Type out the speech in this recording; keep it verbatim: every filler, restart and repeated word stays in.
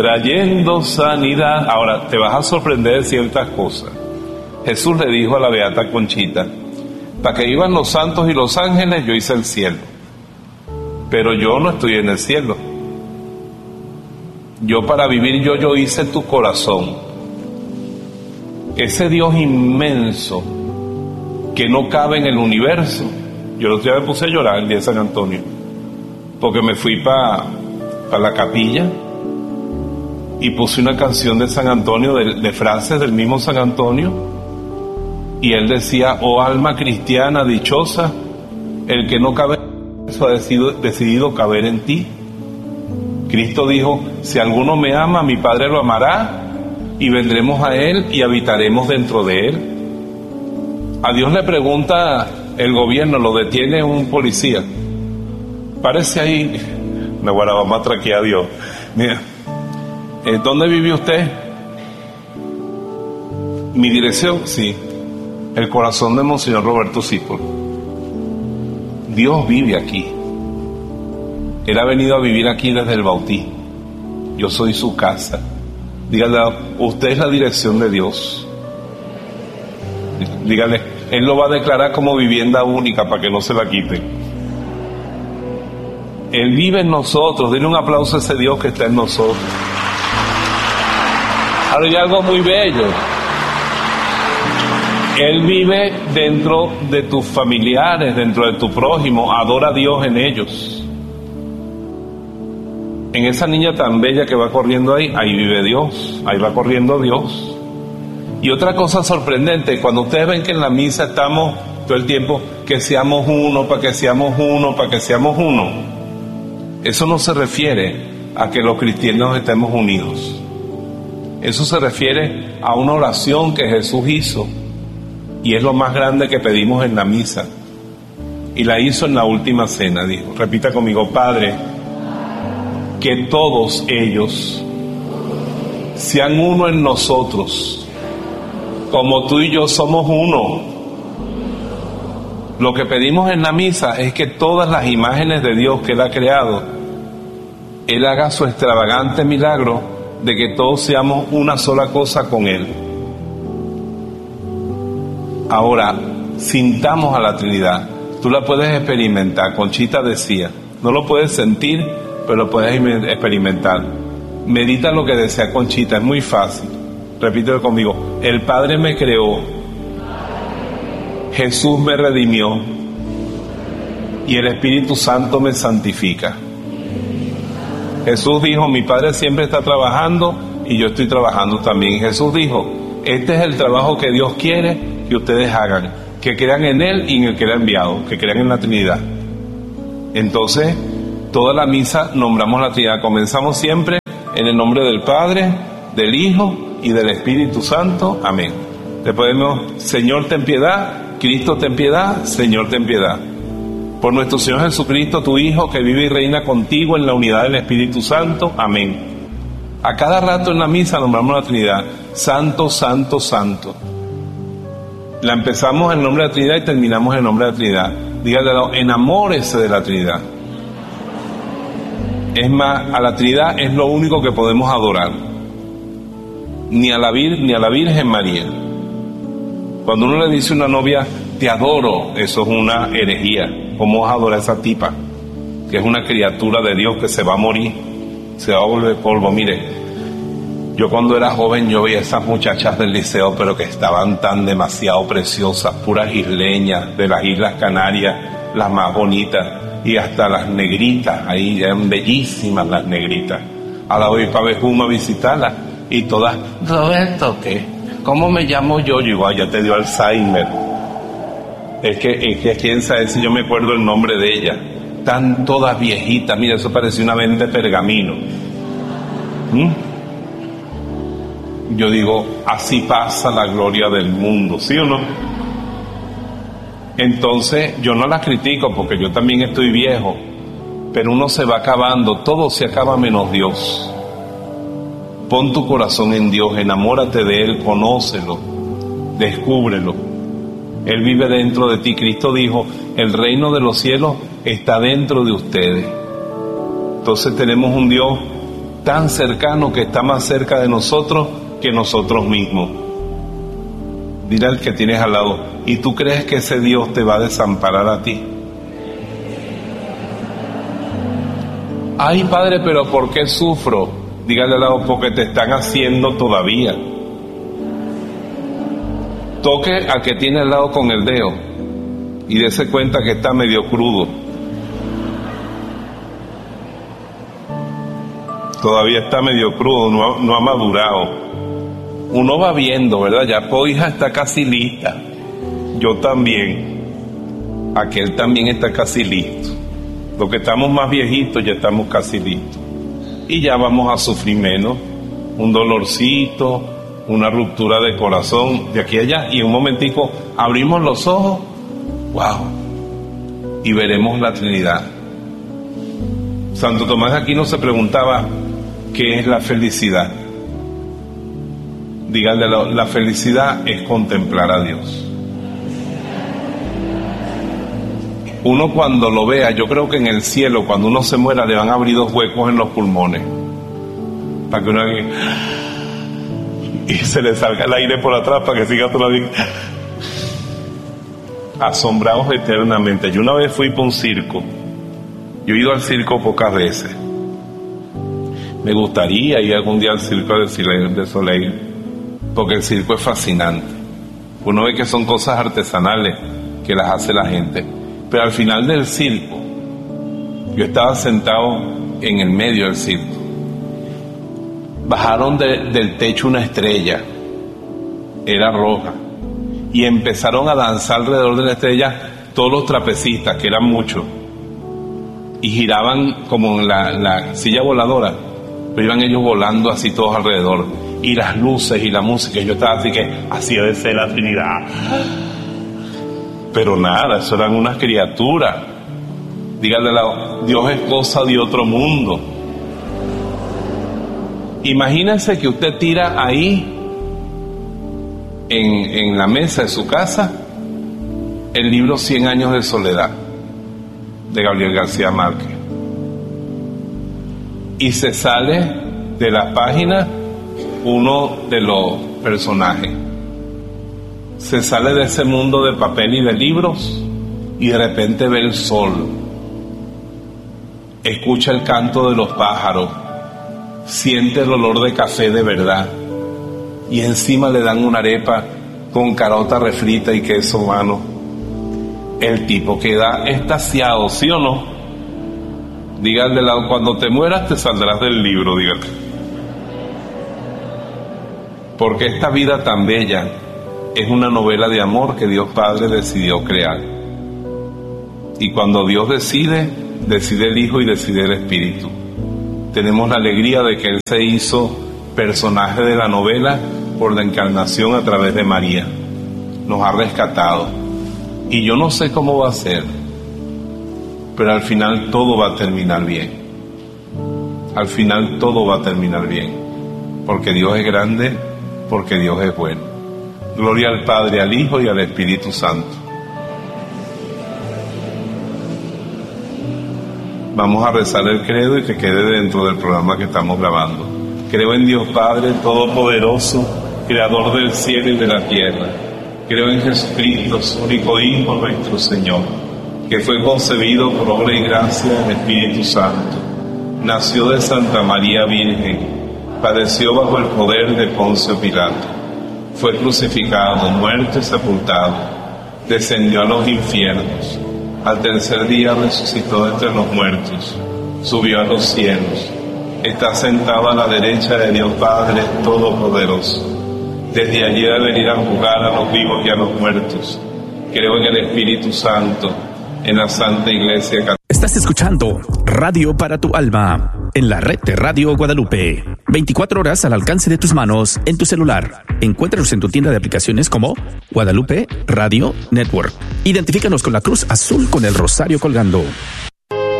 trayendo sanidad. Ahora, te vas a sorprender de ciertas cosas. Jesús le dijo a la beata Conchita: para que iban los santos y los ángeles, yo hice el cielo. Pero yo no estoy en el cielo. Yo para vivir yo, yo hice tu corazón. Ese Dios inmenso que no cabe en el universo. Yo el otro día me puse a llorar el día de San Antonio, porque me fui para pa la capilla y puse una canción de San Antonio, de, de frases del mismo San Antonio, y él decía: oh alma cristiana dichosa, el que no cabe en eso ha decidido, decidido caber en ti. Cristo dijo: si alguno me ama, mi Padre lo amará, y vendremos a él y habitaremos dentro de él. A Dios le pregunta el gobierno, lo detiene un policía. Parece ahí, me voy a vamos a traquear a Dios. Mira, ¿eh, ¿dónde vive usted? Mi dirección, sí, el corazón de Monseñor Roberto Cipol. Dios vive aquí. Él ha venido a vivir aquí desde el bautismo. Yo soy su casa. Dígale, usted es la dirección de Dios. Dígale, Él lo va a declarar como vivienda única para que no se la quiten. Él vive en nosotros. Denle un aplauso a ese Dios que está en nosotros. Ahora hay algo muy bello. Él vive dentro de tus familiares, dentro de tu prójimo. Adora a Dios en ellos. En esa niña tan bella que va corriendo ahí, ahí vive Dios, ahí va corriendo Dios. Y otra cosa sorprendente, cuando ustedes ven que en la misa estamos todo el tiempo, que seamos uno, para que seamos uno, para que seamos uno, eso no se refiere a que los cristianos estemos unidos. Eso se refiere a una oración que Jesús hizo, y es lo más grande que pedimos en la misa. Y la hizo en la última cena, dijo, repita conmigo: Padre, que todos ellos sean uno en nosotros, como tú y yo somos uno. Lo que pedimos en la misa es que todas las imágenes de Dios que Él ha creado, Él haga su extravagante milagro de que todos seamos una sola cosa con Él. Ahora, sintamos a la Trinidad. Tú la puedes experimentar. Conchita decía, no lo puedes sentir, pero lo puedes experimentar. Medita lo que decía Conchita, es muy fácil. Repítelo conmigo: el Padre me creó, Jesús me redimió y el Espíritu Santo me santifica. Jesús dijo: mi Padre siempre está trabajando y yo estoy trabajando también. Jesús dijo: este es el trabajo que Dios quiere que ustedes hagan, que crean en Él y en el que Él ha enviado, que crean en la Trinidad. Entonces, toda la misa nombramos la Trinidad. Comenzamos siempre en el nombre del Padre, del Hijo y del Espíritu Santo. Amén. Le podemos: Señor, ten piedad. Cristo, ten piedad. Señor, ten piedad. Por nuestro Señor Jesucristo, tu Hijo, que vive y reina contigo en la unidad del Espíritu Santo. Amén. A cada rato en la misa nombramos la Trinidad. Santo, santo, santo. La empezamos en el nombre de la Trinidad y terminamos en el nombre de la Trinidad. Dígale: enamórese de la Trinidad. Es más, a la Trinidad es lo único que podemos adorar. Ni a la Vir, ni a la Virgen María. Cuando uno le dice a una novia: te adoro, eso es una herejía. ¿Cómo vas a adorar a esa tipa? Que es una criatura de Dios que se va a morir, se va a volver polvo. Mire, yo cuando era joven yo veía esas muchachas del liceo, pero que estaban tan demasiado preciosas, puras isleñas de las Islas Canarias, las más bonitas, y hasta las negritas, ahí eran bellísimas las negritas. A la voy para Bejuma a visitarlas, y todas: Roberto, ¿qué? ¿Cómo me llamo yo? Yo digo: ah, ya te dio Alzheimer. Es que, es que quién sabe si yo me acuerdo el nombre de ella. Están todas viejitas. Mira, eso parecía una venta de pergamino. ¿Mm? Yo digo: así pasa la gloria del mundo, ¿sí o no? Entonces, yo no las critico porque yo también estoy viejo, pero uno se va acabando, todo se acaba menos Dios. Pon tu corazón en Dios, enamórate de Él, conócelo, descúbrelo. Él vive dentro de ti. Cristo dijo: el reino de los cielos está dentro de ustedes. Entonces tenemos un Dios tan tan cercano que está más cerca de nosotros que nosotros mismos. Dile al que tienes al lado, ¿y tú crees que ese Dios te va a desamparar a ti? Ay, Padre, pero ¿por qué sufro? Dígale al lado, porque te están haciendo todavía. Toque al que tiene al lado con el dedo y dése cuenta que está medio crudo. Todavía está medio crudo, no ha, no ha madurado. Uno va viendo, ¿verdad? Ya tu hija está casi lista. Yo también. Aquel también está casi listo. Los que estamos más viejitos ya estamos casi listos. Y ya vamos a sufrir menos. Un dolorcito, una ruptura de corazón, de aquí a allá. Y en un momentico abrimos los ojos. ¡Wow! Y veremos la Trinidad. Santo Tomás de Aquino se preguntaba, ¿qué es la felicidad? Díganle, la felicidad es contemplar a Dios. Uno cuando lo vea, yo creo que en el cielo, cuando uno se muera, le van a abrir dos huecos en los pulmones, para que uno y se le salga el aire por atrás para que siga todavía asombrados eternamente. Yo una vez fui para un circo. Yo he ido al circo pocas veces. Me gustaría ir algún día al circo de Soleil, porque el circo es fascinante. Uno ve que son cosas artesanales que las hace la gente. Pero al final del circo, yo estaba sentado en el medio del circo. Bajaron de, del techo una estrella, era roja, y empezaron a danzar alrededor de la estrella todos los trapecistas, que eran muchos, y giraban como en la, la silla voladora, pero iban ellos volando así todos alrededor, y las luces y la música, y yo estaba así que así debe ser la Trinidad. Pero nada, eso eran unas criaturas. Dígale al lado, Dios es cosa de otro mundo. Imagínense que usted tira ahí en, en la mesa de su casa el libro Cien años de soledad de Gabriel García Márquez, y se sale de la página uno de los personajes, se sale de ese mundo de papel y de libros y de repente ve el sol, escucha el canto de los pájaros, siente el olor de café de verdad, y encima le dan una arepa con carota refrita y queso mano. El tipo queda extasiado, ¿sí o no? Dígale al lado, cuando te mueras te saldrás del libro, dígale. Porque esta vida tan bella es una novela de amor que Dios Padre decidió crear. Y cuando Dios decide, decide el Hijo y decide el Espíritu. Tenemos la alegría de que Él se hizo personaje de la novela por la encarnación a través de María. Nos ha rescatado. Y yo no sé cómo va a ser, pero al final todo va a terminar bien. Al final todo va a terminar bien. Porque Dios es grande, porque Dios es bueno. Gloria al Padre, al Hijo y al Espíritu Santo. Vamos a rezar el credo y que quede dentro del programa que estamos grabando. Creo en Dios Padre Todopoderoso, Creador del cielo y de la tierra. Creo en Jesucristo, su único Hijo, nuestro Señor, que fue concebido por obra y gracia del Espíritu Santo. Nació de Santa María Virgen, padeció bajo el poder de Poncio Pilato, fue crucificado, muerto y sepultado, descendió a los infiernos, al tercer día resucitó de entre los muertos, subió a los cielos, está sentado a la derecha de Dios Padre Todopoderoso. Desde allí de venir a juzgar a los vivos y a los muertos. Creo en el Espíritu Santo, en la Santa Iglesia Católica. Estás escuchando Radio para tu Alma, en la red de Radio Guadalupe. veinticuatro horas al alcance de tus manos, en tu celular. Encuéntranos en tu tienda de aplicaciones como Guadalupe Radio Network. Identifícanos con la cruz azul con el rosario colgando.